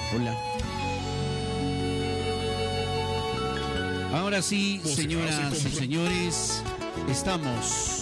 Hola. Ahora sí, señoras y señores, estamos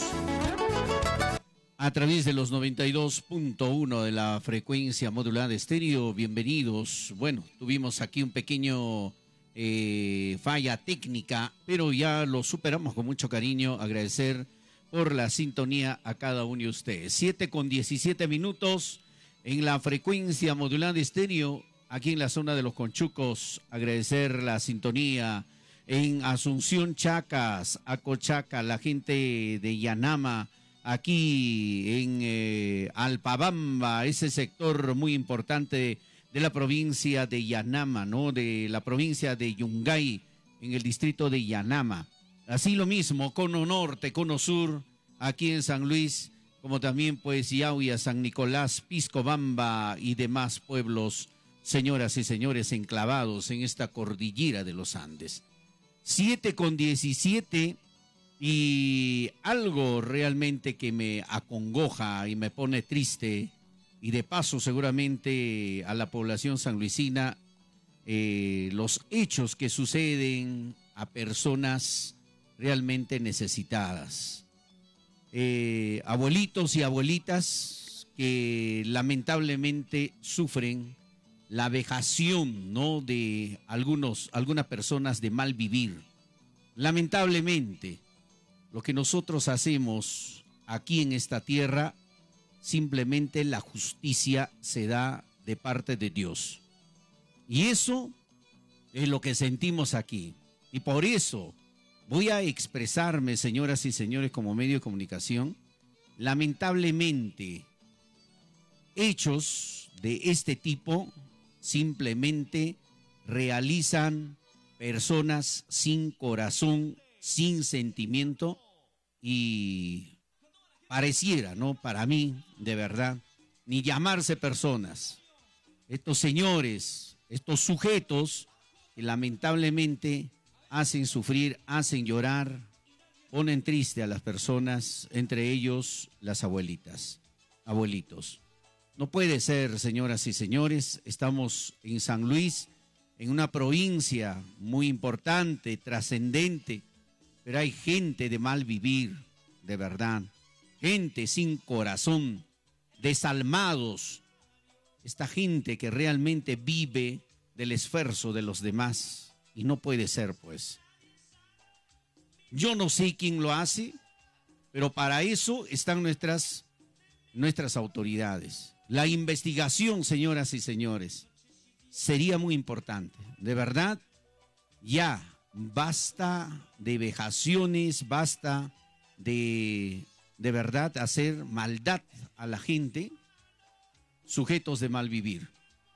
a través de los 92.1 de la frecuencia modulada de estéreo. Bienvenidos. Bueno, tuvimos aquí un pequeño falla técnica, pero ya lo superamos con mucho cariño. Agradecer por la sintonía a cada uno de ustedes. 7:17 en la frecuencia modulada de estéreo, aquí en la zona de los Conchucos. Agradecer la sintonía en Asunción, Chacas, Acochaca, la gente de Yanama, aquí en Alpabamba, ese sector muy importante de la provincia de Yanama, ¿no? De la provincia de Yungay, en el distrito de Yanama. Así lo mismo, Cono Norte, Cono Sur, aquí en San Luis, como también pues Yauya, San Nicolás, Piscobamba y demás pueblos, señoras y señores, enclavados en esta cordillera de los Andes. 7:17 y algo realmente que me acongoja y me pone triste, y de paso seguramente a la población sanluisina, los hechos que suceden a personas realmente necesitadas. Abuelitos y abuelitas que lamentablemente sufren la vejación, ¿no?, de algunas personas de mal vivir. Lamentablemente, lo que nosotros hacemos aquí en esta tierra, simplemente la justicia se da de parte de Dios. Y eso es lo que sentimos aquí. Y por eso voy a expresarme, señoras y señores, como medio de comunicación. Lamentablemente, hechos de este tipo simplemente realizan personas sin corazón, sin sentimiento, y pareciera, ¿no?, para mí, de verdad, ni llamarse personas. Estos señores, estos sujetos que lamentablemente hacen sufrir, hacen llorar, ponen triste a las personas, entre ellos las abuelitas, abuelitos. No puede ser, señoras y señores. Estamos en San Luis, en una provincia muy importante, trascendente, pero hay gente de mal vivir, de verdad. Gente sin corazón, desalmados. Esta gente que realmente vive del esfuerzo de los demás. Y no puede ser, pues. Yo no sé quién lo hace, pero para eso están nuestras autoridades. La investigación, señoras y señores, sería muy importante. De verdad, ya basta de vejaciones, basta de verdad hacer maldad a la gente, sujetos de mal vivir.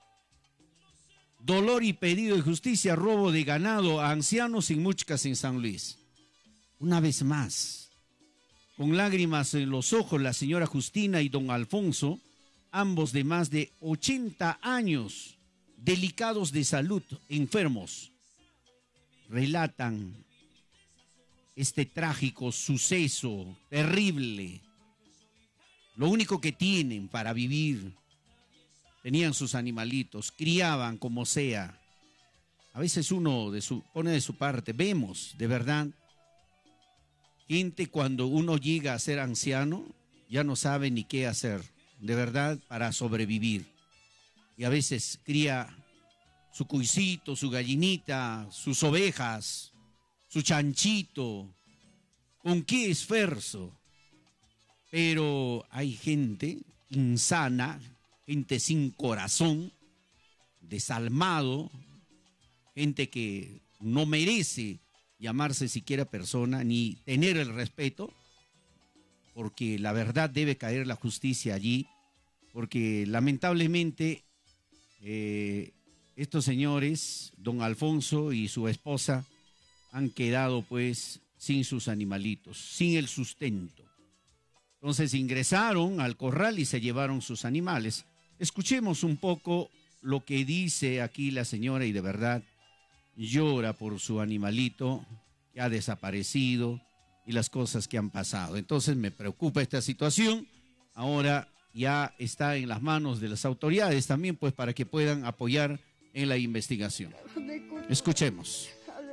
Dolor y pedido de justicia, robo de ganado a ancianos en Muchcas, en San Luis. Una vez más, con lágrimas en los ojos, la señora Justina y don Alfonso, ambos de más de 80 años, delicados de salud, enfermos, relatan este trágico suceso terrible. Lo único que tienen para vivir, tenían sus animalitos, criaban como sea. A veces uno pone de su parte. Vemos, de verdad, gente cuando uno llega a ser anciano, ya no sabe ni qué hacer, de verdad, para sobrevivir. Y a veces cría su cuisito, su gallinita, sus ovejas, su chanchito. ¿Con qué esfuerzo? Pero hay gente insana, gente sin corazón, desalmado, gente que no merece llamarse siquiera persona ni tener el respeto, porque la verdad debe caer la justicia allí, porque lamentablemente estos señores, don Alfonso y su esposa, han quedado pues sin sus animalitos, sin el sustento. Entonces ingresaron al corral y se llevaron sus animales. Escuchemos un poco lo que dice aquí la señora, y de verdad llora por su animalito que ha desaparecido y las cosas que han pasado. Entonces me preocupa esta situación. Ahora ya está en las manos de las autoridades también, pues, para que puedan apoyar en la investigación. Escuchemos.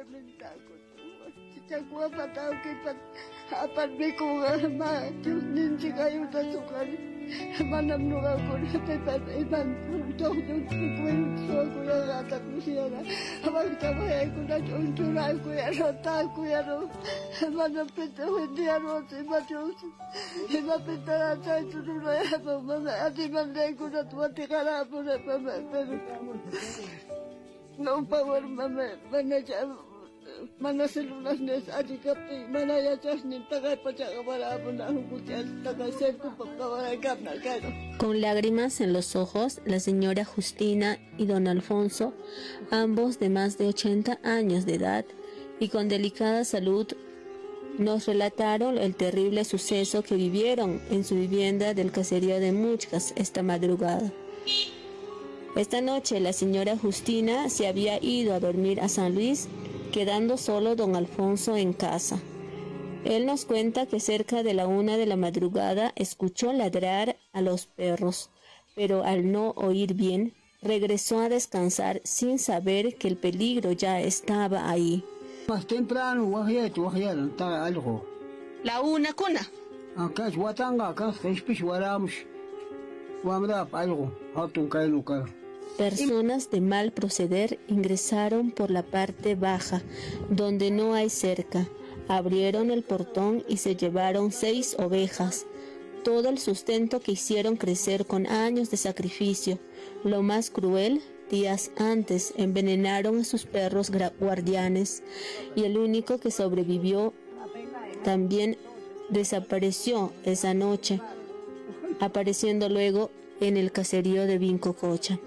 No power manager mana selunas nes adikapti mana ya chasni tagay pachagabara puna hukuchas tagay serku pakawara gabna kairo. Con lágrimas en los ojos, la señora Justina y don Alfonso, ambos de más de 80 años de edad y con delicada salud, nos relataron el terrible suceso que vivieron en su vivienda del caserío de Muchcas esta madrugada. Esta noche la señora Justina se había ido a dormir a San Luis, quedando solo don Alfonso en casa. Él nos cuenta que cerca de la 1 de la madrugada escuchó ladrar a los perros, pero al no oír bien, regresó a descansar sin saber que el peligro ya estaba ahí. Más temprano, está algo. La 1, cuna. Acá es Huatanga, acá es Waramos. Wamrap, algo. Hatun Kailuka. Personas de mal proceder ingresaron por la parte baja, donde no hay cerca. Abrieron el portón y se llevaron 6 ovejas, todo el sustento que hicieron crecer con años de sacrificio. Lo más cruel, días antes envenenaron a sus perros guardianes y el único que sobrevivió también desapareció esa noche, apareciendo luego en el caserío de Vincococha.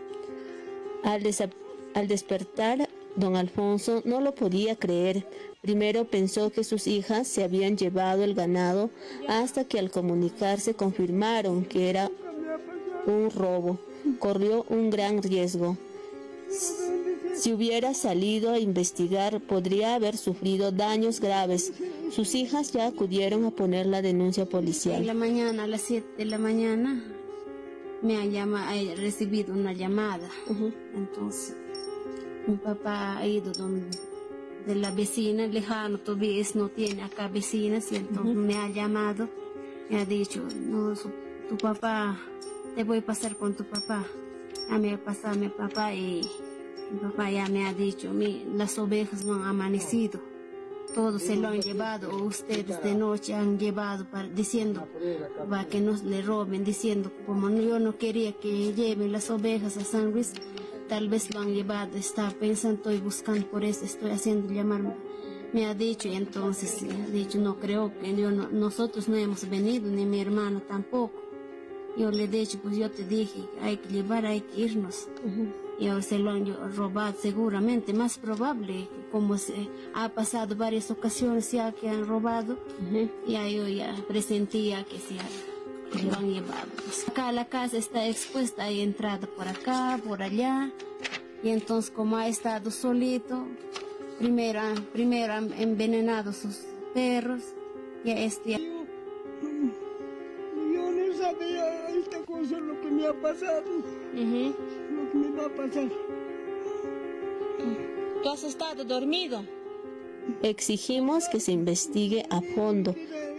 Al despertar, don Alfonso no lo podía creer. Primero pensó que sus hijas se habían llevado el ganado, hasta que al comunicarse confirmaron que era un robo. Corrió un gran riesgo. Si hubiera salido a investigar, podría haber sufrido daños graves. Sus hijas ya acudieron a poner la denuncia policial. En la mañana, a las 7 de la mañana, he recibido una llamada. Entonces, mi papá ha ido de la vecina, lejano, todavía no tiene acá vecinas, y entonces me ha llamado, me ha dicho, no, tu papá, te voy a pasar con tu papá. Ya me ha pasado mi papá y mi papá ya me ha dicho, las ovejas no han amanecido. Todos se lo han llevado, o ustedes de noche han llevado diciendo para que no le roben, diciendo como yo no quería que lleven las ovejas a San Luis, tal vez lo han llevado. Estaba pensando, estoy buscando, por eso estoy haciendo llamarme. Me ha dicho, y entonces he dicho, no creo que nosotros no hemos venido, ni mi hermano tampoco. Yo le he dicho, pues yo te dije, hay que llevar, hay que irnos. Y ahora se lo han robado seguramente, más probable, como ha pasado varias ocasiones ya que han robado, ya yo ya presentía que se lo han llevado. Acá la casa está expuesta, hay entrada por acá, por allá, y entonces como ha estado solito, primero han envenenado sus perros, y Yo no sabía esta cosa, lo que me ha pasado. Lo que me va a pasar. ¿Tú has estado dormido? Exigimos que se investigue a fondo.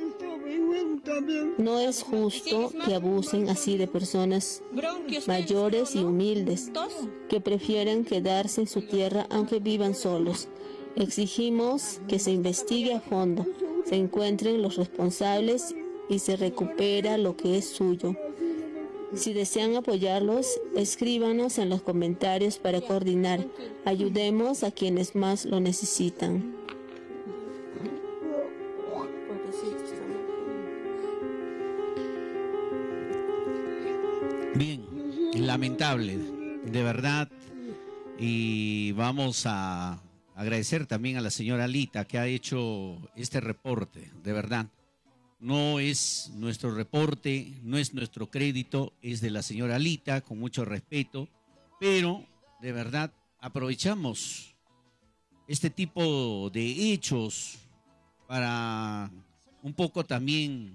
No es justo que abusen así de personas mayores y humildes que prefieren quedarse en su tierra aunque vivan solos. Exigimos que se investigue a fondo, se encuentren los responsables y se recupera lo que es suyo. Si desean apoyarlos, escríbanos en los comentarios para coordinar. Ayudemos a quienes más lo necesitan. Bien, lamentable, de verdad. Y vamos a agradecer también a la señora Lita que ha hecho este reporte, de verdad. No es nuestro reporte, no es nuestro crédito, es de la señora Lita, con mucho respeto, pero de verdad aprovechamos este tipo de hechos para un poco también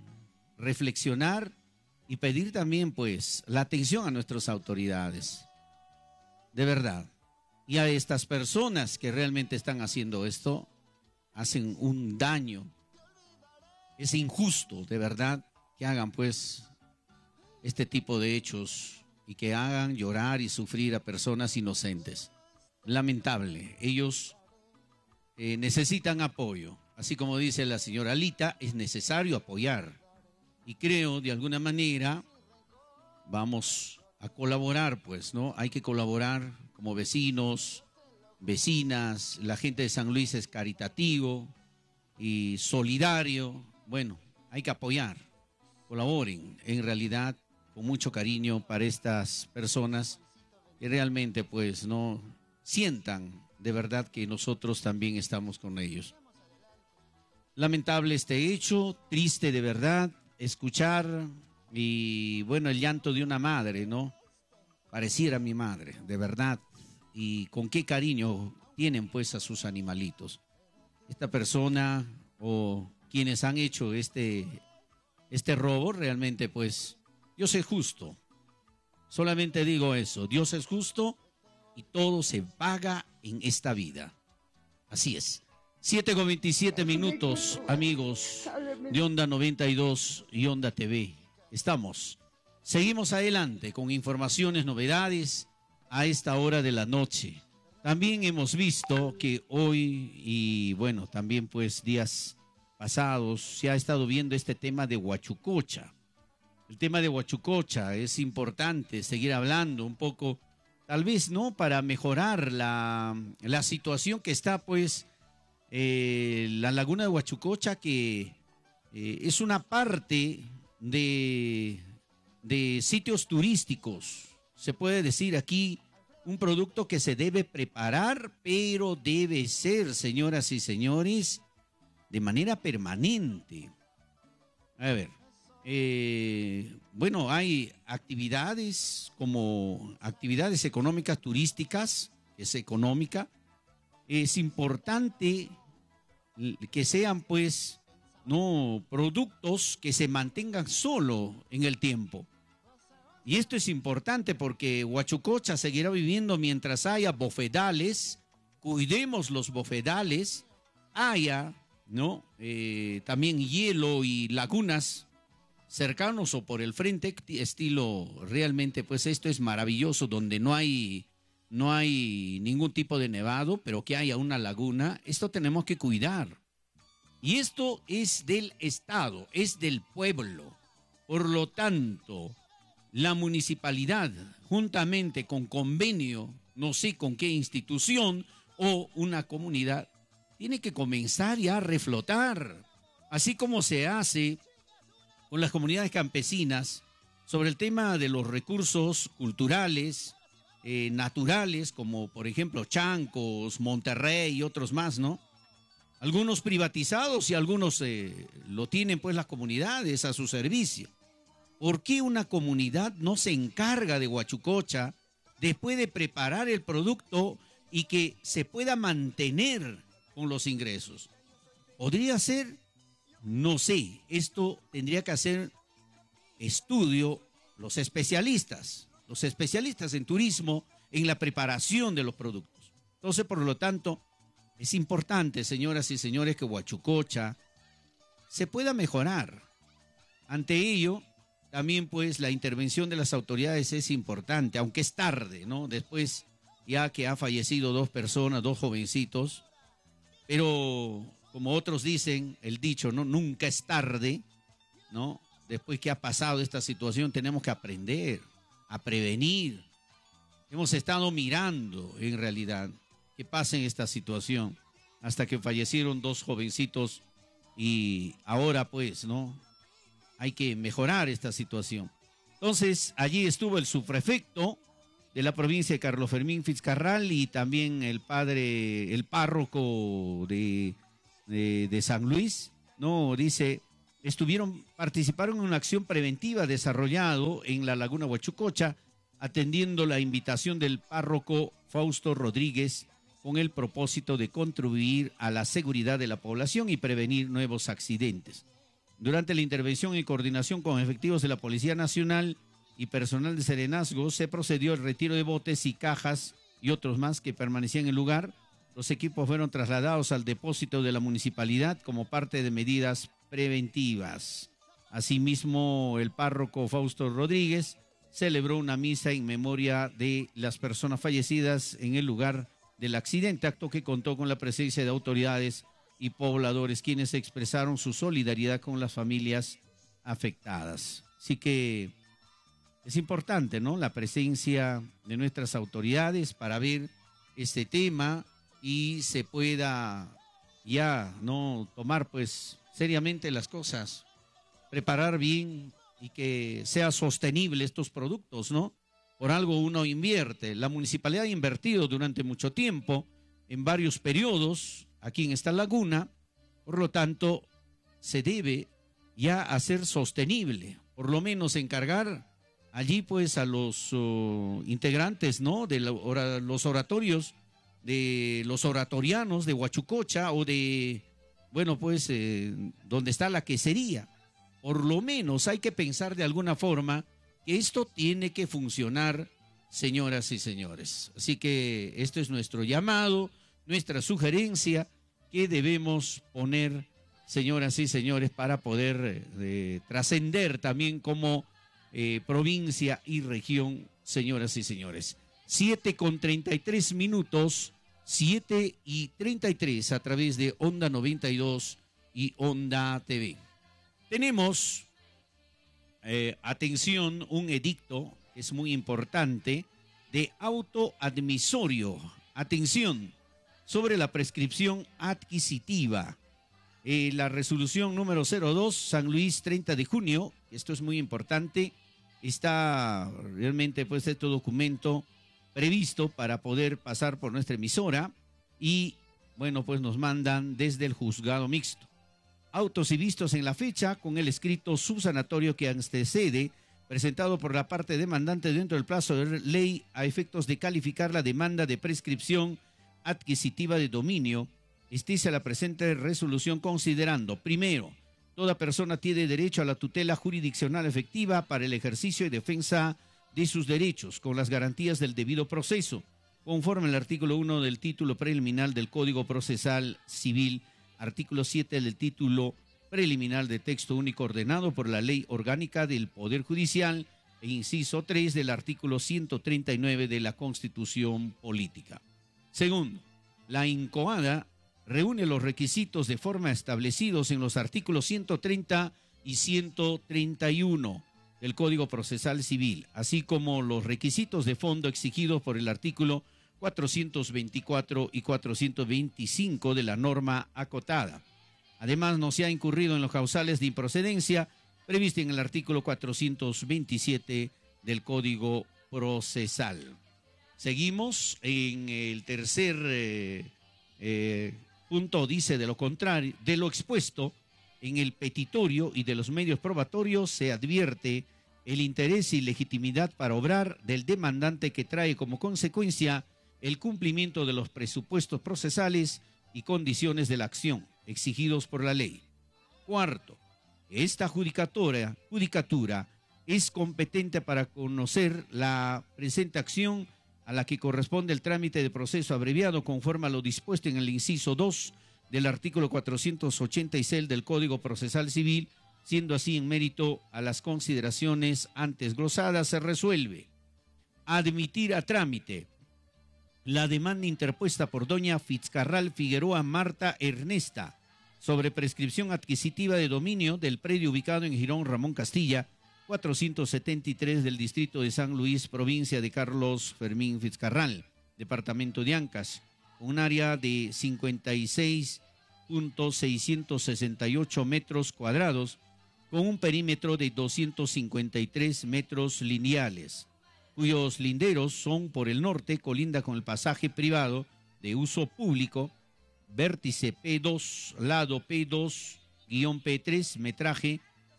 reflexionar y pedir también pues la atención a nuestras autoridades. de verdad. Y a estas personas que realmente están haciendo esto, hacen un daño. Es injusto, de verdad, que hagan pues este tipo de hechos y que hagan llorar y sufrir a personas inocentes. Lamentable. Ellos necesitan apoyo. Así como dice la señora Alita, es necesario apoyar. Y creo, de alguna manera, vamos a colaborar, pues, ¿no? Hay que colaborar como vecinos, vecinas. La gente de San Luis es caritativo y solidario. Bueno, hay que apoyar. Colaboren, en realidad, con mucho cariño para estas personas que realmente, pues, no sientan de verdad que nosotros también estamos con ellos. Lamentable este hecho, triste de verdad, escuchar y, bueno, el llanto de una madre, ¿no? Pareciera mi madre, de verdad. Y con qué cariño tienen, pues, a sus animalitos. Esta persona o quienes han hecho este robo, realmente, pues, Dios es justo. Solamente digo eso, Dios es justo y todo se paga en esta vida. Así es. 7:27, amigos de Onda 92 y Onda TV. Seguimos adelante con informaciones, novedades a esta hora de la noche. También hemos visto que hoy y bueno, también pues días pasados se ha estado viendo este tema de Huachucocha. El tema de Huachucocha es importante seguir hablando un poco, tal vez, ¿no? Para mejorar la situación que está pues la laguna de Huachucocha, que es una parte de sitios turísticos. Se puede decir aquí un producto que se debe preparar, pero debe ser, señoras y señores, de manera permanente. A ver, bueno, hay actividades como actividades económicas turísticas, es económica. Es importante que sean pues no productos que se mantengan solo en el tiempo. Y esto es importante porque Huachucocha seguirá viviendo mientras haya bofedales. Cuidemos los bofedales, haya, ¿no? También hielo y lagunas cercanos o por el frente, estilo realmente, pues esto es maravilloso, donde no hay ningún tipo de nevado, pero que haya una laguna. Esto tenemos que cuidar. Y esto es del Estado, es del pueblo. Por lo tanto, la municipalidad, juntamente con convenio, no sé con qué institución o una comunidad, tiene que comenzar ya a reflotar, así como se hace con las comunidades campesinas sobre el tema de los recursos culturales, naturales, como por ejemplo Chancos, Monterrey y otros más, ¿no? Algunos privatizados y algunos lo tienen pues las comunidades a su servicio. ¿Por qué una comunidad no se encarga de Huachucocha después de preparar el producto y que se pueda mantener con los ingresos? ¿Podría ser? No sé. Esto tendría que hacer estudio los especialistas en turismo, en la preparación de los productos. Entonces, por lo tanto, es importante, señoras y señores, que Huachucocha se pueda mejorar. Ante ello, también pues la intervención de las autoridades es importante, aunque es tarde, ¿no? Después, ya que ha fallecido 2 personas, 2 jovencitos, pero como otros dicen, el dicho, ¿no? Nunca es tarde, ¿no? Después que ha pasado esta situación, tenemos que aprender a prevenir. Hemos estado mirando, en realidad, que pasa en esta situación, hasta que fallecieron 2 jovencitos y ahora, pues, ¿no? Hay que mejorar esta situación. Entonces, allí estuvo el subprefecto de la provincia de Carlos Fermín Fitzcarral y también el párroco de San Luis, ¿no? Dice, participaron en una acción preventiva desarrollado en la laguna Huachucocha, atendiendo la invitación del párroco Fausto Rodríguez con el propósito de contribuir a la seguridad de la población y prevenir nuevos accidentes. Durante la intervención en coordinación con efectivos de la Policía Nacional y personal de Serenazgo, se procedió al retiro de botes y cajas y otros más que permanecían en el lugar. Los equipos fueron trasladados al depósito de la municipalidad como parte de medidas preventivas. Asimismo, el párroco Fausto Rodríguez celebró una misa en memoria de las personas fallecidas en el lugar del accidente, acto que contó con la presencia de autoridades y pobladores, quienes expresaron su solidaridad con las familias afectadas. Así que es importante, ¿no?, la presencia de nuestras autoridades para ver este tema y se pueda ya no tomar pues seriamente las cosas, preparar bien y que sea sostenible estos productos, ¿no? Por algo uno invierte. La municipalidad ha invertido durante mucho tiempo en varios periodos aquí en esta laguna, por lo tanto se debe ya hacer sostenible, por lo menos encargar allí pues a los integrantes, ¿no?, de los oratorios, de los oratorianos de Huachucocha o de, bueno, pues donde está la quesería. Por lo menos hay que pensar de alguna forma que esto tiene que funcionar, señoras y señores. Así que esto es nuestro llamado, nuestra sugerencia que debemos poner, señoras y señores, para poder trascender también como provincia y región, señoras y señores. 7:33, 7:33 a través de Onda 92 y Onda TV. Tenemos, atención, un edicto que es muy importante de autoadmisorio. Atención, sobre la prescripción adquisitiva. La resolución número 02, San Luis, 30 de junio, esto es muy importante, está realmente pues este documento previsto para poder pasar por nuestra emisora y bueno, pues nos mandan desde el juzgado mixto. Autos y vistos en la fecha con el escrito subsanatorio que antecede, presentado por la parte demandante dentro del plazo de ley a efectos de calificar la demanda de prescripción adquisitiva de dominio, estiza la presente resolución considerando, primero, toda persona tiene derecho a la tutela jurisdiccional efectiva para el ejercicio y defensa de sus derechos con las garantías del debido proceso, conforme al artículo 1 del título preliminar del Código Procesal Civil, artículo 7 del título preliminar de texto único ordenado por la Ley Orgánica del Poder Judicial e inciso 3 del artículo 139 de la Constitución Política. Segundo, la incoada reúne los requisitos de forma establecidos en los artículos 130 y 131 del Código Procesal Civil, así como los requisitos de fondo exigidos por el artículo 424 y 425 de la norma acotada. Además, no se ha incurrido en los causales de improcedencia previstos en el artículo 427 del Código Procesal. Seguimos en el tercer punto, dice de lo contrario, de lo expuesto en el petitorio y de los medios probatorios se advierte el interés y legitimidad para obrar del demandante que trae como consecuencia el cumplimiento de los presupuestos procesales y condiciones de la acción exigidos por la ley. Cuarto, esta judicatura es competente para conocer la presente acción a la que corresponde el trámite de proceso abreviado conforme a lo dispuesto en el inciso 2 del artículo 486 del Código Procesal Civil, siendo así en mérito a las consideraciones antes glosadas se resuelve admitir a trámite la demanda interpuesta por doña Fitzcarral Figueroa Marta Ernesta sobre prescripción adquisitiva de dominio del predio ubicado en Girón Ramón Castilla, 473 del distrito de San Luis, provincia de Carlos Fermín Fitzcarral, departamento de Ancas, un área de 56.668 metros cuadrados con un perímetro de 253 metros lineales, cuyos linderos son por el norte, colinda con el pasaje privado de uso público, vértice P2, lado P2-P3, metraje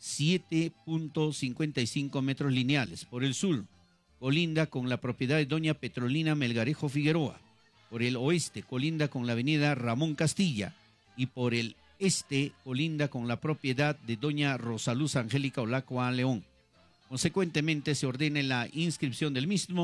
7.55 metros lineales. Por el sur, colinda con la propiedad de doña Petrolina Melgarejo Figueroa. Por el oeste, colinda con la avenida Ramón Castilla. Y por el este, colinda con la propiedad de doña Rosaluz Angélica Olacua León. Consecuentemente, se ordena la inscripción del mismo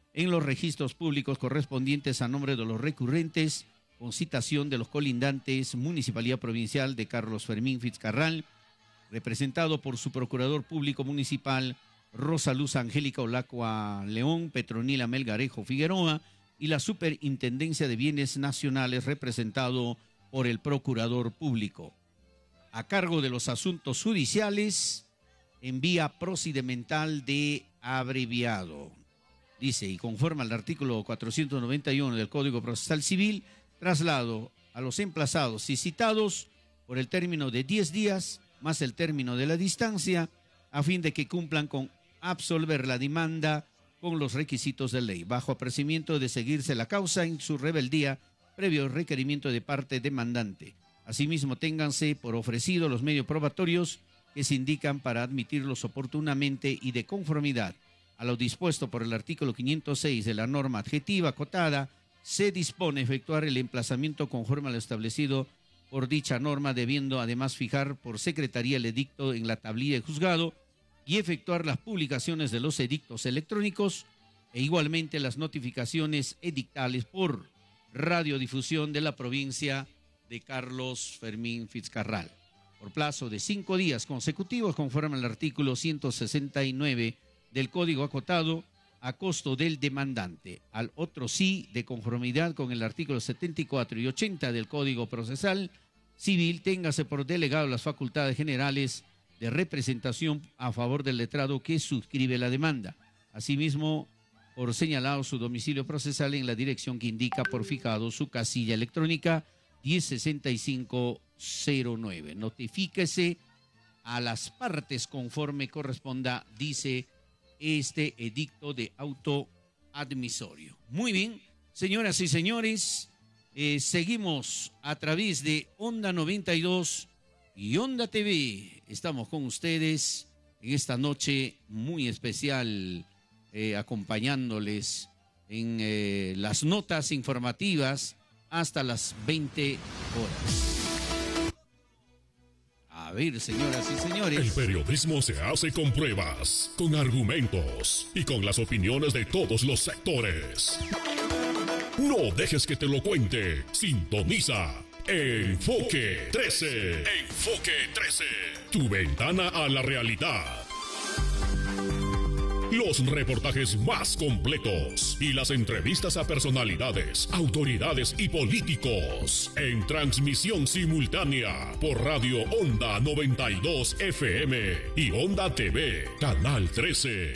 en los registros públicos correspondientes a nombre de los recurrentes, con citación de los colindantes Municipalidad Provincial de Carlos Fermín Fitzcarral, representado por su Procurador Público Municipal, Rosa Luz Angélica Olacua León, Petronila Melgarejo Figueroa, y la Superintendencia de Bienes Nacionales, representado por el Procurador Público. A cargo de los asuntos judiciales, en vía procedimental de abreviado. Dice, y conforme al artículo 491 del Código Procesal Civil, traslado a los emplazados y citados por el término de 10 días, más el término de la distancia, a fin de que cumplan con absolver la demanda con los requisitos de ley, bajo apercibimiento de seguirse la causa en su rebeldía, previo requerimiento de parte demandante. Asimismo, ténganse por ofrecido los medios probatorios que se indican para admitirlos oportunamente y de conformidad a lo dispuesto por el artículo 506 de la norma adjetiva acotada. Se dispone efectuar el emplazamiento conforme a lo establecido por dicha norma, debiendo además fijar por secretaría el edicto en la tablilla de juzgado y efectuar las publicaciones de los edictos electrónicos e igualmente las notificaciones edictales por radiodifusión de la provincia de Carlos Fermín Fitzcarral, por plazo de 5 días consecutivos, conforme al artículo 169 del Código acotado, a costo del demandante. Al otro sí, de conformidad con el artículo 74 y 80 del Código Procesal Civil, téngase por delegado las facultades generales de representación a favor del letrado que suscribe la demanda. Asimismo, por señalado su domicilio procesal en la dirección que indica por fijado su casilla electrónica 106509. Notifíquese a las partes conforme corresponda, dice este edicto de auto admisorio. Muy bien, señoras y señores, seguimos a través de Onda 92 y Onda TV. Estamos con ustedes en esta noche muy especial, acompañándoles en las notas informativas hasta las 20 horas. A ver, señoras y señores. El periodismo se hace con pruebas, con argumentos y con las opiniones de todos los sectores. No dejes que te lo cuente. Sintoniza Enfoque 13. Enfoque 13. Tu ventana a la realidad. Los reportajes más completos y las entrevistas a personalidades, autoridades y políticos en transmisión simultánea por Radio Onda 92 FM y Onda TV, Canal 13.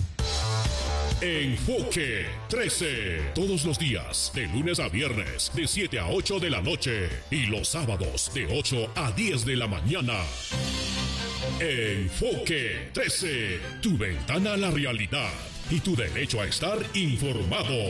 Enfoque 13. Todos los días, de lunes a viernes, de 7 a 8 de la noche y los sábados de 8 a 10 de la mañana. Enfoque 13, tu ventana a la realidad y tu derecho a estar informado.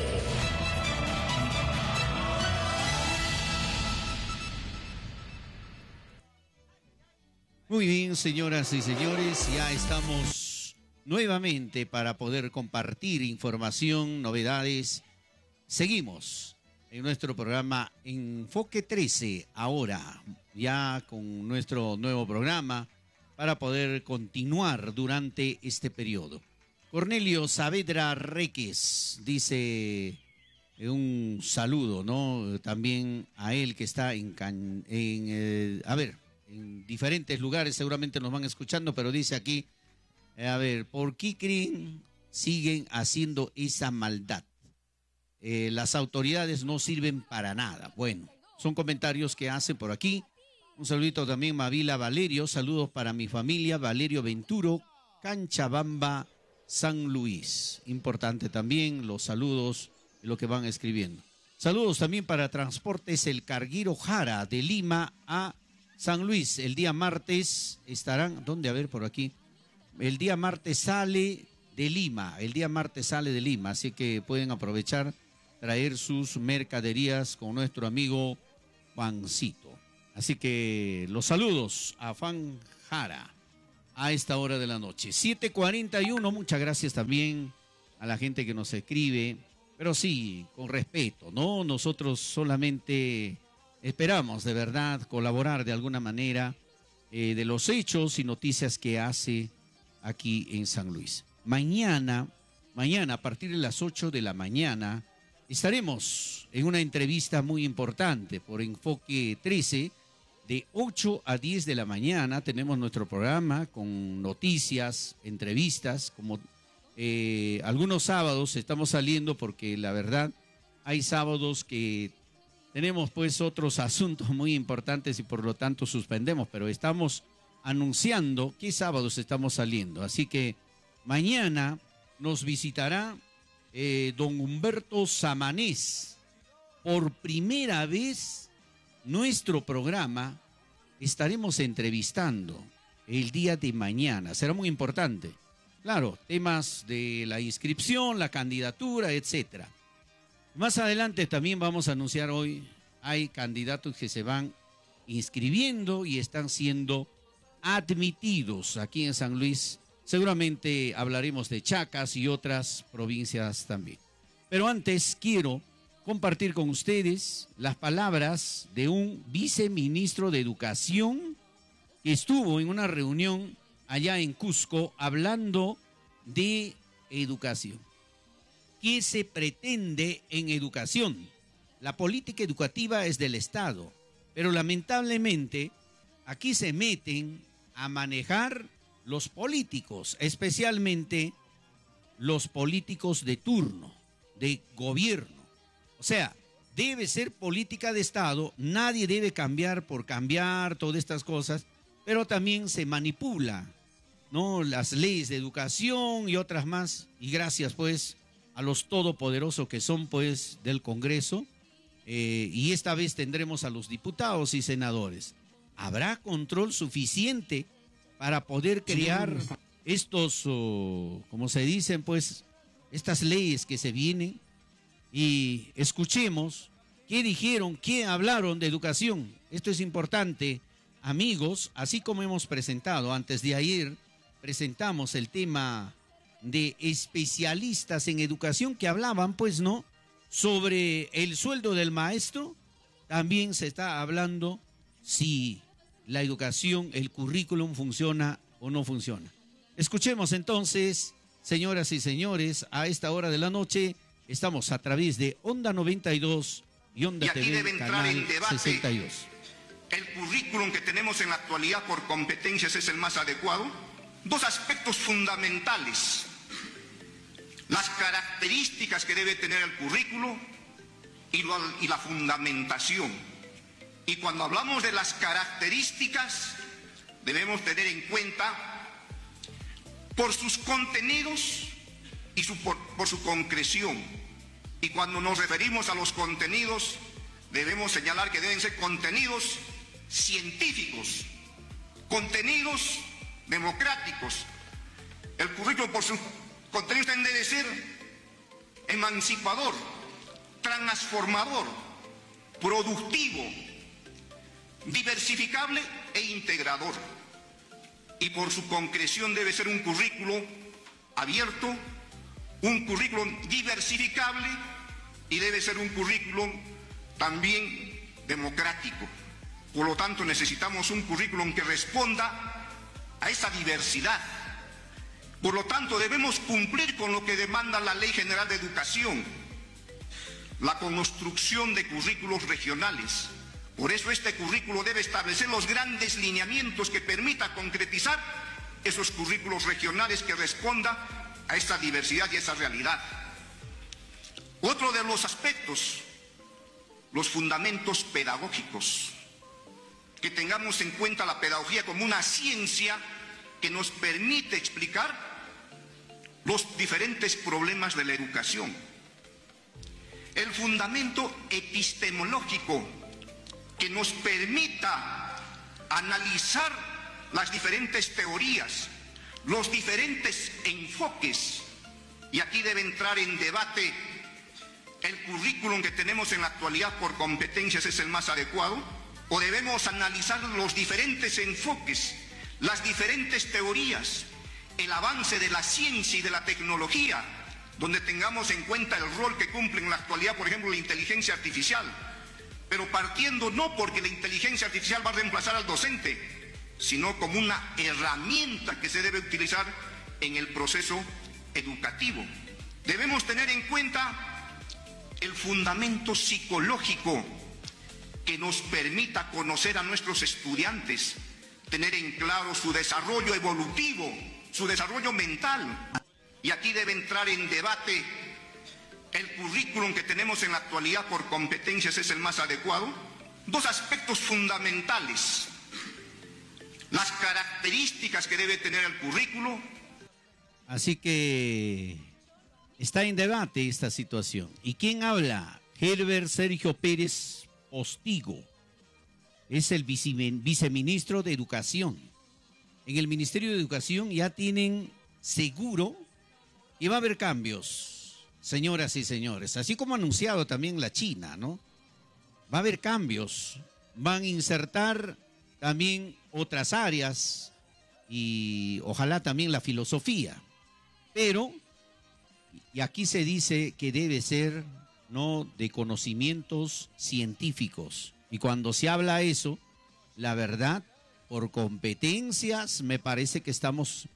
Muy bien, señoras y señores, ya estamos nuevamente para poder compartir información, novedades. Seguimos en nuestro programa Enfoque 13, ahora ya con nuestro nuevo programa, para poder continuar durante este periodo. Cornelio Saavedra Reques dice un saludo, ¿no? También a él que está en diferentes lugares, seguramente nos van escuchando, pero dice aquí, ¿por qué creen siguen haciendo esa maldad? Las autoridades no sirven para nada. Bueno, son comentarios que hace por aquí. Un saludito también, Mavila Valerio. Saludos para mi familia, Valerio Venturo, Canchabamba, San Luis. Importante también los saludos y lo que van escribiendo. Saludos también para Transportes El Carguero Jara, de Lima a San Luis. El día martes estarán, ¿dónde? A ver, por aquí. El día martes sale de Lima. Así que pueden aprovechar, traer sus mercaderías con nuestro amigo Juancito. Así que los saludos a Fan Jara a esta hora de la noche. 7:41, muchas gracias también a la gente que nos escribe, pero sí, con respeto, ¿no? Nosotros solamente esperamos de verdad colaborar de alguna manera de los hechos y noticias que hace aquí en San Luis. Mañana mañana a partir de las 8 de la mañana estaremos en una entrevista muy importante por Enfoque 13. De 8 a 10 de la mañana tenemos nuestro programa con noticias, entrevistas, como algunos sábados estamos saliendo porque la verdad hay sábados que tenemos pues otros asuntos muy importantes y por lo tanto suspendemos, pero estamos anunciando qué sábados estamos saliendo. Así que mañana nos visitará don Humberto Samanés. Por primera vez nuestro programa estaremos entrevistando el día de mañana. Será muy importante. Claro, temas de la inscripción, la candidatura, etcétera. Más adelante también vamos a anunciar hoy, hay candidatos que se van inscribiendo y están siendo admitidos aquí en San Luis. Seguramente hablaremos de Chacas y otras provincias también. Pero antes quiero compartir con ustedes las palabras de un viceministro de Educación que estuvo en una reunión allá en Cusco hablando de educación. ¿Qué se pretende en educación? La política educativa es del Estado, pero lamentablemente aquí se meten a manejar los políticos, especialmente los políticos de turno, de gobierno. O sea, debe ser política de Estado, nadie debe cambiar por cambiar todas estas cosas, pero también se manipula, ¿no? Las leyes de educación y otras más, y gracias pues a los todopoderosos que son pues del Congreso, y esta vez tendremos a los diputados y senadores. ¿Habrá control suficiente para poder crear estos, como se dicen pues, estas leyes que se vienen? Y escuchemos qué dijeron, qué hablaron de educación. Esto es importante, amigos, así como hemos presentado antes de ayer, presentamos el tema de especialistas en educación que hablaban, pues, ¿no?, sobre el sueldo del maestro. También se está hablando si la educación, el currículum funciona o no funciona. Escuchemos entonces, señoras y señores, a esta hora de la noche. Estamos a través de Onda 92 y Onda TV, Canal 62. ¿El currículum que tenemos en la actualidad por competencias es el más adecuado? Dos aspectos fundamentales: las características que debe tener el currículo y la fundamentación. Y cuando hablamos de las características, debemos tener en cuenta por sus contenidos y por su concreción. Y cuando nos referimos a los contenidos, debemos señalar que deben ser contenidos científicos, contenidos democráticos. El currículo por sus contenidos debe ser emancipador, transformador, productivo, diversificable e integrador. Y por su concreción debe ser un currículo abierto, un currículum diversificable, y debe ser un currículum también democrático. Por lo tanto, necesitamos un currículum que responda a esa diversidad. Por lo tanto, debemos cumplir con lo que demanda la Ley General de Educación, la construcción de currículos regionales. Por eso este currículo debe establecer los grandes lineamientos que permita concretizar esos currículos regionales que responda a esta diversidad y a esa realidad. Otro de los aspectos, los fundamentos pedagógicos. Que tengamos en cuenta la pedagogía como una ciencia que nos permite explicar los diferentes problemas de la educación. El fundamento epistemológico que nos permita analizar las diferentes teorías, los diferentes enfoques. Y aquí debe entrar en debate: ¿el currículum que tenemos en la actualidad por competencias es el más adecuado? ¿O debemos analizar los diferentes enfoques, las diferentes teorías, el avance de la ciencia y de la tecnología, donde tengamos en cuenta el rol que cumple en la actualidad, por ejemplo, la inteligencia artificial? Pero partiendo no porque la inteligencia artificial va a reemplazar al docente, sino como una herramienta que se debe utilizar en el proceso educativo. Debemos tener en cuenta el fundamento psicológico que nos permita conocer a nuestros estudiantes, tener en claro su desarrollo evolutivo, su desarrollo mental. Y aquí debe entrar en debate el currículum que tenemos en la actualidad por competencias es el más adecuado. Dos aspectos fundamentales: las características que debe tener el currículo. Así que está en debate esta situación. ¿Y quién habla? Herbert Sergio Pérez Postigo. Es el viceministro de Educación. En el Ministerio de Educación ya tienen seguro que va a haber cambios, señoras y señores. Así como ha anunciado también la China, ¿no? Va a haber cambios. Van a insertar también otras áreas y ojalá también la filosofía. Pero, y aquí se dice que debe ser, ¿no?, de conocimientos científicos. Y cuando se habla eso, la verdad, por competencias, me parece que estamos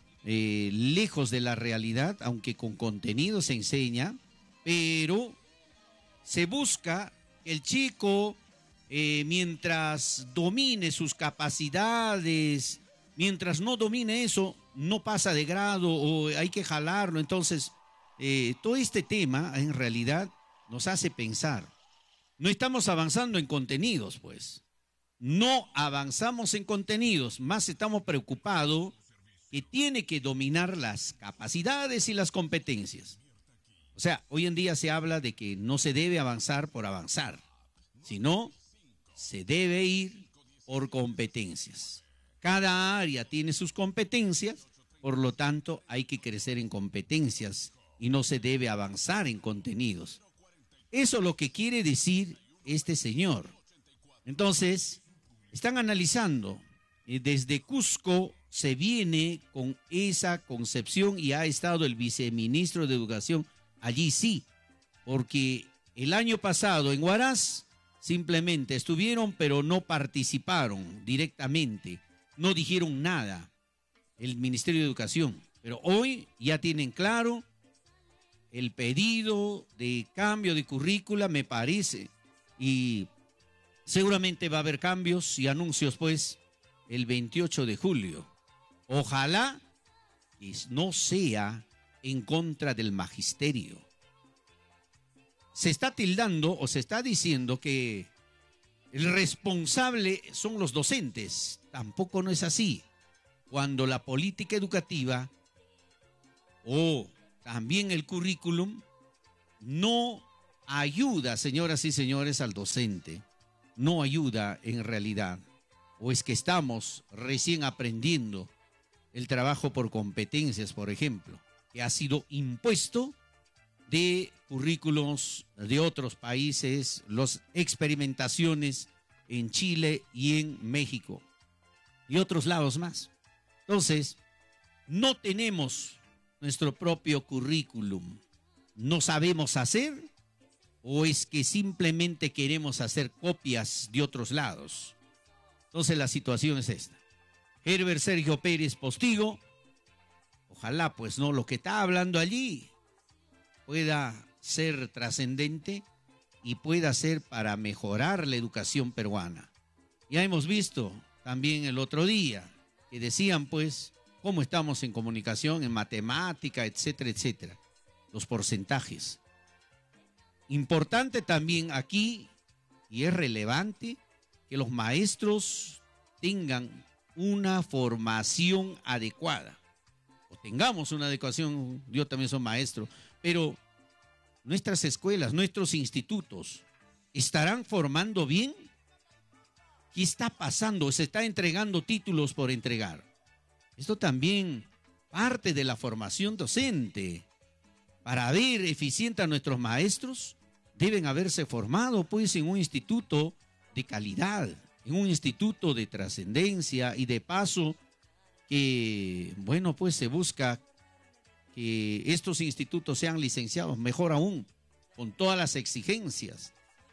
lejos de la realidad, aunque con contenido se enseña, pero se busca que el chico, mientras domine sus capacidades, mientras no domine eso, no pasa de grado o hay que jalarlo. Entonces, todo este tema en realidad nos hace pensar. No estamos avanzando en contenidos, pues. No avanzamos en contenidos, más estamos preocupados que tiene que dominar las capacidades y las competencias. O sea, hoy en día se habla de que no se debe avanzar por avanzar, sino se debe ir por competencias. Cada área tiene sus competencias, por lo tanto hay que crecer en competencias y no se debe avanzar en contenidos. Eso es lo que quiere decir este señor. Entonces, están analizando. Desde Cusco se viene con esa concepción y ha estado el viceministro de Educación allí, sí, porque el año pasado en Huaraz simplemente estuvieron, pero no participaron directamente, no dijeron nada el Ministerio de Educación. Pero hoy ya tienen claro el pedido de cambio de currícula, me parece, y seguramente va a haber cambios y anuncios, pues, el 28 de julio. Ojalá que no sea en contra del magisterio. Se está tildando o se está diciendo que el responsable son los docentes. Tampoco no es así. Cuando la política educativa o también el currículum no ayuda, señoras y señores, al docente. No ayuda en realidad. O es que estamos recién aprendiendo el trabajo por competencias, por ejemplo, que ha sido impuesto de currículos de otros países, las experimentaciones en Chile y en México y otros lados más. Entonces, no tenemos nuestro propio currículum. ¿No sabemos hacer? ¿O es que simplemente queremos hacer copias de otros lados? Entonces la situación es esta. Herbert Sergio Pérez Postigo, ojalá pues no lo que está hablando allí pueda ser trascendente y pueda ser para mejorar la educación peruana. Ya hemos visto también el otro día que decían pues cómo estamos en comunicación, en matemática, etcétera, etcétera. Los porcentajes. Importante también aquí, y es relevante, que los maestros tengan una formación adecuada. O tengamos una adecuación, yo también soy maestro, pero nuestras escuelas, nuestros institutos, ¿estarán formando bien? ¿Qué está pasando? ¿Se está entregando títulos por entregar? Esto también parte de la formación docente. Para ver eficiente a nuestros maestros, deben haberse formado pues en un instituto de calidad, en un instituto de trascendencia y de paso que, bueno, pues se busca que estos institutos sean licenciados, mejor aún, con todas las exigencias.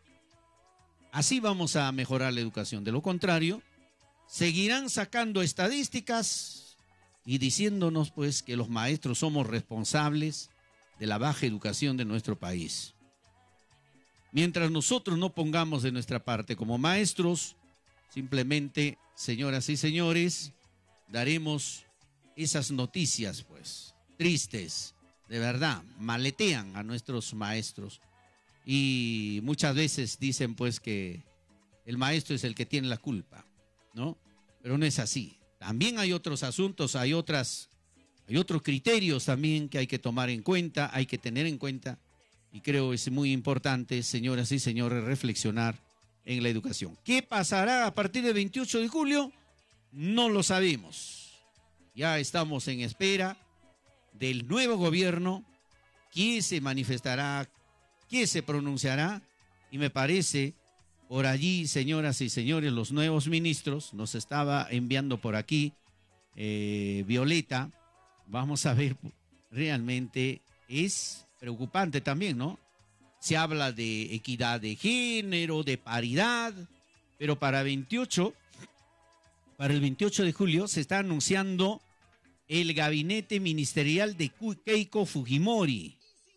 Así vamos a mejorar la educación. De lo contrario, seguirán sacando estadísticas y diciéndonos pues que los maestros somos responsables de la baja educación de nuestro país. Mientras nosotros no pongamos de nuestra parte como maestros, simplemente, señoras y señores, daremos esas noticias, pues, tristes, de verdad, maletean a nuestros maestros. Y muchas veces dicen, pues, que el maestro es el que tiene la culpa, ¿no? Pero no es así. También hay otros asuntos, hay otros criterios también que hay que tomar en cuenta, hay que tener en cuenta. Y creo es muy importante, señoras y señores, reflexionar en la educación. ¿Qué pasará a partir del 28 de julio? No lo sabemos. Ya estamos en espera del nuevo gobierno, qué se manifestará, qué se pronunciará. Y me parece, por allí, señoras y señores, los nuevos ministros, nos estaba enviando por aquí Violeta. Vamos a ver, realmente es preocupante también, ¿no? Se habla de equidad de género, de paridad, pero para el 28 de julio se está anunciando el gabinete ministerial de Keiko Fujimori.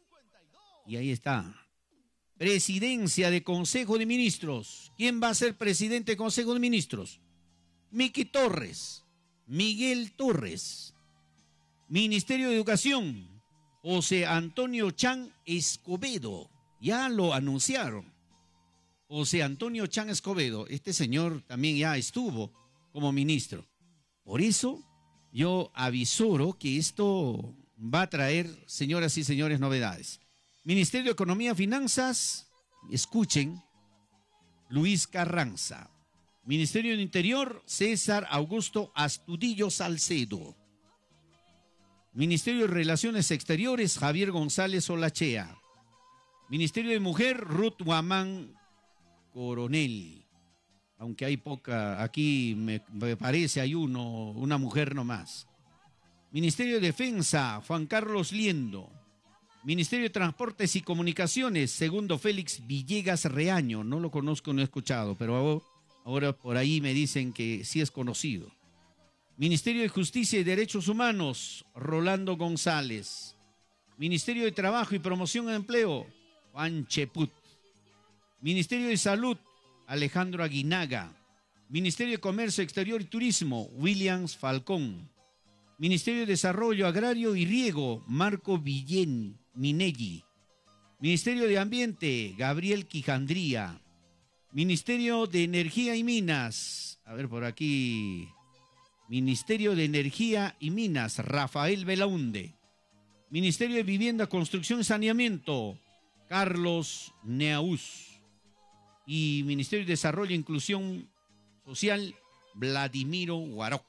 Y ahí está. Presidencia de Consejo de Ministros. ¿Quién va a ser presidente de Consejo de Ministros? Miki Torres, Miguel Torres. Ministerio de Educación, José Antonio Chan Escobedo. Ya lo anunciaron. José Antonio Chan Escobedo. Este señor también ya estuvo como ministro. Por eso yo avisoro que esto va a traer, señoras y señores, novedades. Ministerio de Economía y Finanzas, escuchen, Luis Carranza. Ministerio de Interior, César Augusto Astudillo Salcedo. Ministerio de Relaciones Exteriores, Javier González Olachea. Ministerio de Mujer, Ruth Guamán Coronel. Aunque hay poca, aquí me parece hay una mujer nomás. Ministerio de Defensa, Juan Carlos Liendo. Ministerio de Transportes y Comunicaciones, segundo Félix Villegas Reaño. No lo conozco, no he escuchado, pero ahora por ahí me dicen que sí es conocido. Ministerio de Justicia y Derechos Humanos, Rolando González. Ministerio de Trabajo y Promoción de Empleo, Juan Cheput. Ministerio de Salud, Alejandro Aguinaga. Ministerio de Comercio Exterior y Turismo, Williams Falcón. Ministerio de Desarrollo Agrario y Riego, Marco Villén Minelli. Ministerio de Ambiente, Gabriel Quijandría. Ministerio de Energía y Minas, a ver por aquí, Ministerio de Energía y Minas, Rafael Belaunde. Ministerio de Vivienda, Construcción y Saneamiento, Carlos Neaús. Y Ministerio de Desarrollo e Inclusión Social, Vladimiro Guaroc.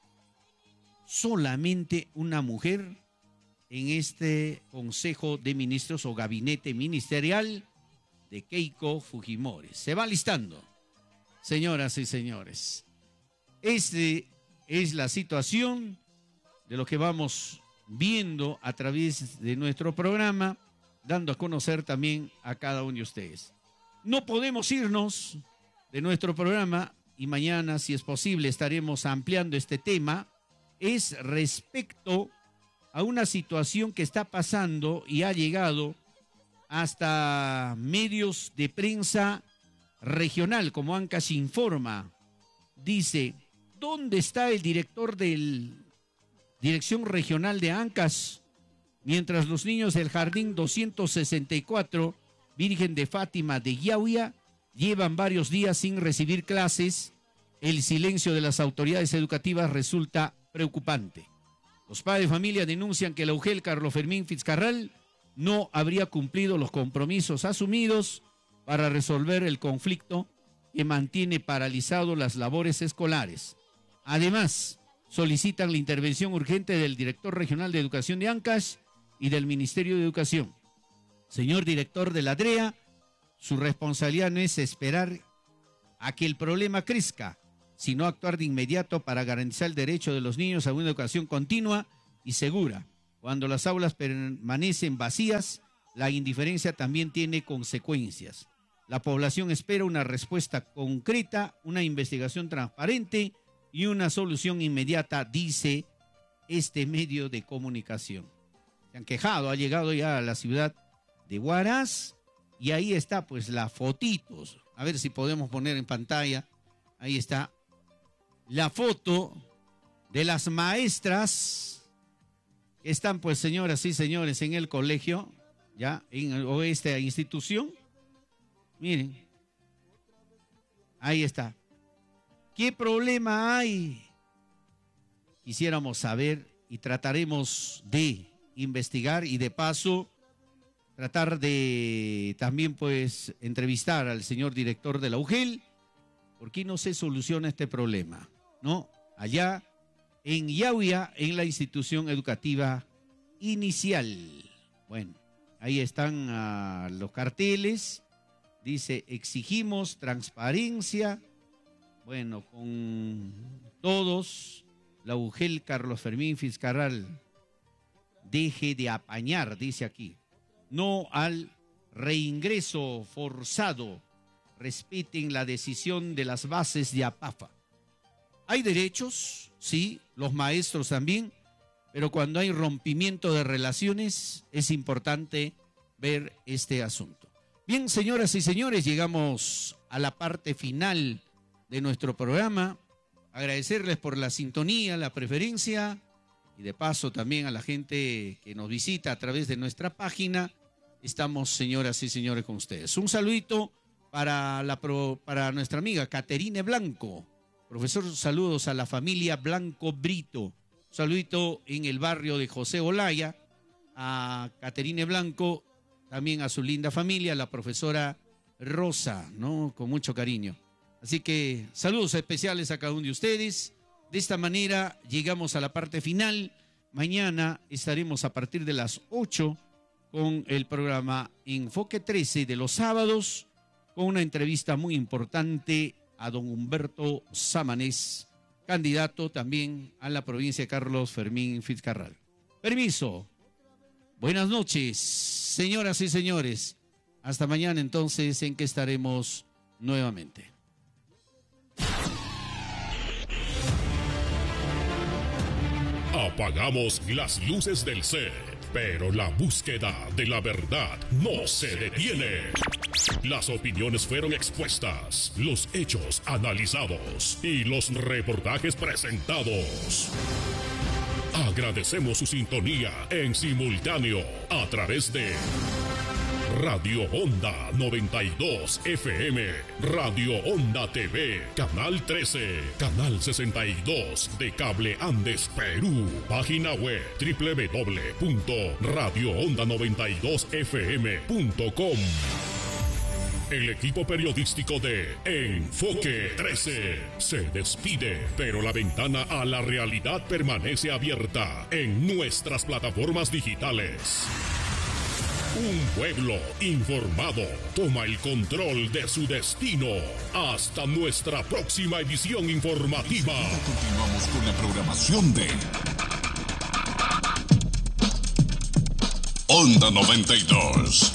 Solamente una mujer en este Consejo de Ministros o Gabinete Ministerial de Keiko Fujimori. Se va listando, señoras y señores. Este es la situación de lo que vamos viendo a través de nuestro programa, dando a conocer también a cada uno de ustedes. No podemos irnos de nuestro programa y mañana, si es posible, estaremos ampliando este tema. Es respecto a una situación que está pasando y ha llegado hasta medios de prensa regional, como Ancash informa. Dice, ¿dónde está el director de Dirección Regional de Ancash? Mientras los niños del Jardín 264, Virgen de Fátima de Yauya, llevan varios días sin recibir clases, el silencio de las autoridades educativas resulta preocupante. Los padres de familia denuncian que la UGEL Carlos Fermín Fitzcarral no habría cumplido los compromisos asumidos para resolver el conflicto que mantiene paralizado las labores escolares. Además, solicitan la intervención urgente del director regional de Educación de Ancash y del Ministerio de Educación. Señor director de la DREA, su responsabilidad no es esperar a que el problema crezca, sino actuar de inmediato para garantizar el derecho de los niños a una educación continua y segura. Cuando las aulas permanecen vacías, la indiferencia también tiene consecuencias. La población espera una respuesta concreta, una investigación transparente y una solución inmediata, dice este medio de comunicación. se han quejado, ha llegado ya a la ciudad de Huaraz y ahí está pues las fotitos. A ver si podemos poner en pantalla. Ahí está la foto de las maestras que están pues, señoras y señores, en el colegio, ya, o esta institución. Miren, ahí está. ¿Qué problema hay? Quisiéramos saber y trataremos de investigar y de paso tratar de también pues entrevistar al señor director de la UGEL, porque no se soluciona este problema, ¿no? Allá en Yauya, en la institución educativa inicial. Bueno, ahí están los carteles, dice exigimos transparencia, bueno, con todos, la UGEL Carlos Fermín Fiscarral, deje de apañar, dice aquí, no al reingreso forzado, respeten la decisión de las bases de APAFA. Hay derechos, sí, los maestros también, pero cuando hay rompimiento de relaciones es importante ver este asunto. Bien, señoras y señores, llegamos a la parte final de nuestro programa. Agradecerles por la sintonía, la preferencia y de paso también a la gente que nos visita a través de nuestra página. Estamos, señoras y señores, con ustedes. Un saludito para nuestra amiga Caterine Blanco. Profesor, saludos a la familia Blanco Brito. Saludito en el barrio de José Olaya, a Caterine Blanco, también a su linda familia, la profesora Rosa, ¿no? Con mucho cariño. Así que saludos especiales a cada uno de ustedes. De esta manera llegamos a la parte final. Mañana estaremos a partir de las 8 con el programa Enfoque 13 de los sábados, con una entrevista muy importante a don Humberto Samanés, candidato también a la provincia de Carlos Fermín Fitzcarral. Permiso. Buenas noches, señoras y señores. Hasta mañana entonces, en que estaremos nuevamente. Apagamos las luces del set, pero la búsqueda de la verdad no se detiene. Las opiniones fueron expuestas, los hechos analizados y los reportajes presentados. Agradecemos su sintonía en simultáneo a través de Radio Onda 92 FM, Radio Onda TV, Canal 13, Canal 62 de Cable Andes Perú, página web www.radioonda92fm.com. El equipo periodístico de Enfoque 13 se despide, pero la ventana a la realidad permanece abierta en nuestras plataformas digitales. Un pueblo informado toma el control de su destino. Hasta nuestra próxima edición informativa. Continuamos con la programación de Onda 92.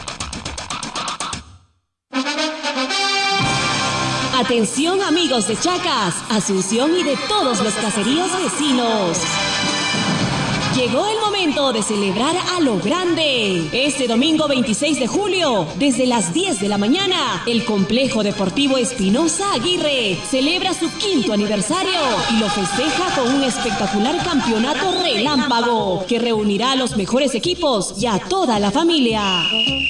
Atención, amigos de Chacas, Asunción y de todos los caseríos vecinos. Llegó el momento de celebrar a lo grande. Este domingo 26 de julio, desde las 10 de la mañana, el Complejo Deportivo Espinosa Aguirre celebra su 5º aniversario y lo festeja con un espectacular campeonato relámpago que reunirá a los mejores equipos y a toda la familia.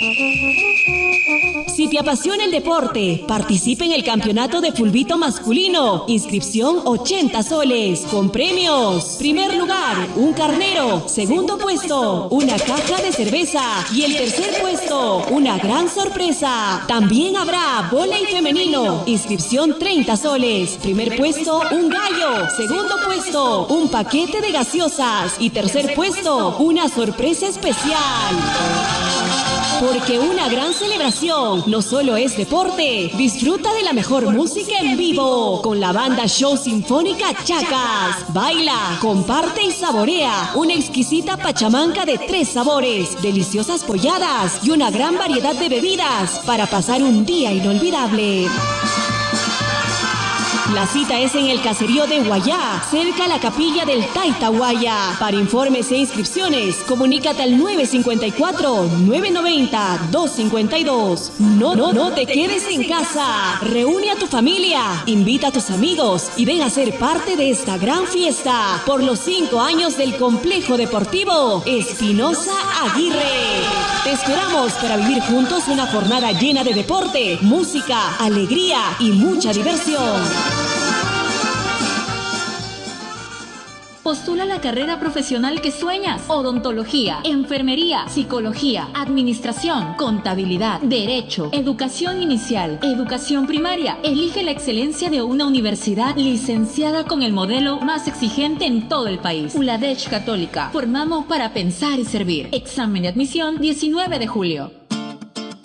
Si te apasiona el deporte, participa en el campeonato de fulbito masculino. Inscripción 80 soles, con premios. Primer lugar, un carnero. Segundo puesto, una caja de cerveza. Y el tercer puesto, una gran sorpresa. También habrá vóley femenino. Inscripción 30 soles. Primer puesto, un gallo. Segundo puesto, un paquete de gaseosas. Y tercer puesto, una sorpresa especial. Porque una gran celebración no solo es deporte, disfruta de la mejor música en vivo con la banda Show Sinfónica Chacas. Baila, comparte y saborea una exquisita pachamanca de 3 sabores, deliciosas polladas y una gran variedad de bebidas para pasar un día inolvidable. La cita es en el caserío de Guayá, cerca a la capilla del Taitahuaya. Para informes e inscripciones, comunícate al 954-990-252. No te quedes en casa. Reúne a tu familia, invita a tus amigos y ven a ser parte de esta gran fiesta por los 5 años del Complejo Deportivo Espinosa Aguirre. Te esperamos para vivir juntos una jornada llena de deporte, música, alegría y mucha diversión. Postula la carrera profesional que sueñas: odontología, enfermería, psicología, administración, contabilidad, derecho, educación inicial, educación primaria. Elige la excelencia de una universidad licenciada con el modelo más exigente en todo el país. ULADECH Católica. Formamos para pensar y servir. Examen de admisión 19 de julio.